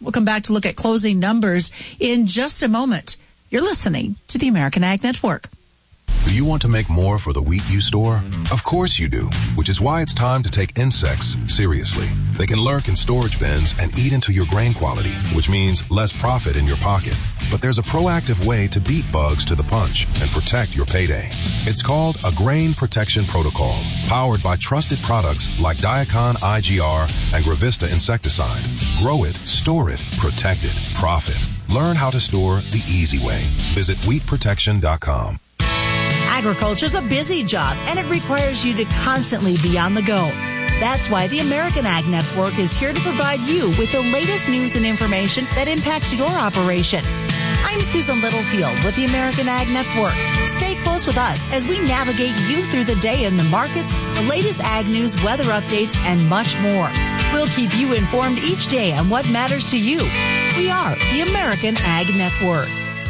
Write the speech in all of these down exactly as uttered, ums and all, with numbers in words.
We'll come back to look at closing numbers in just a moment. You're listening to the American Ag Network. Do you want to make more for the wheat you store? Of course you do, which is why it's time to take insects seriously. They can lurk in storage bins and eat into your grain quality, which means less profit in your pocket. But there's a proactive way to beat bugs to the punch and protect your payday. It's called a Grain Protection Protocol, powered by trusted products like Diacon I G R and Gravista insecticide. Grow it, store it, protect it, profit. Learn how to store the easy way. Visit wheat protection dot com. Agriculture is a busy job, and it requires you to constantly be on the go. That's why the American Ag Network is here to provide you with the latest news and information that impacts your operation. I'm Susan Littlefield with the American Ag Network. Stay close with us as we navigate you through the day in the markets, the latest ag news, weather updates, and much more. We'll keep you informed each day on what matters to you. We are the American Ag Network.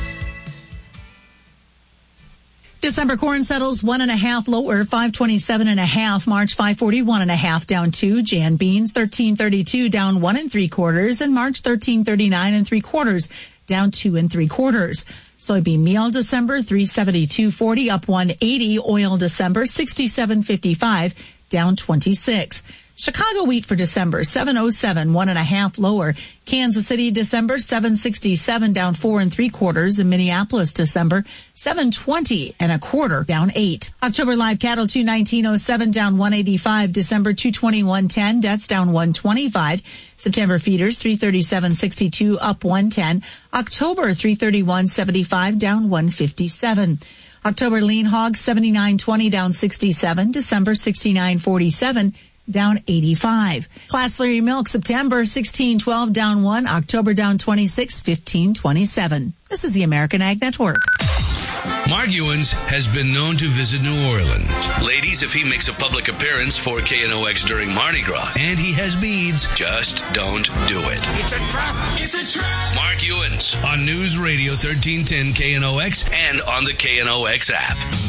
December corn settles one and a half lower, five twenty-seven and a half. March five forty-one and a half down two. Jan beans thirteen thirty-two down one and three quarters, and March thirteen thirty-nine and three quarters down two and three quarters. Soybean meal December three seventy-two forty up one eighty. Oil December sixty-seven fifty-five down twenty-six. Chicago wheat for December, seven oh seven, one and a half lower. Kansas City, December, seven sixty-seven, down four and three quarters. In Minneapolis, December, seven twenty and a quarter, down eight. October live cattle, two nineteen oh seven, down one eighty-five. December, two twenty-one ten, that's down one twenty-five. September feeders, three thirty-seven sixty-two, up one ten. October, three thirty-one seventy-five, down one fifty-seven. October lean hogs, seventy-nine twenty, down sixty-seven. December, sixty-nine forty-seven, down eighty-five. Class three milk, September sixteen twelve, down one. October down twenty-six, fifteen twenty-seven. This is the American Ag Network. Mark Ewens has been known to visit New Orleans. Ladies, if he makes a public appearance for K N O X during Mardi Gras and he has beads, just don't do it. It's a trap. It's a trap. Mark Ewens on News Radio thirteen ten K N O X and on the K N O X app.